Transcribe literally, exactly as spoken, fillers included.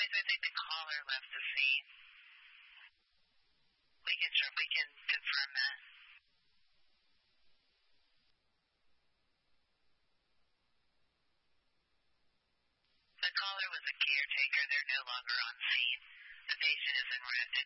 I think the caller left the scene. We can, we can confirm that. The caller was a caretaker. They're no longer on scene. The patient is in, in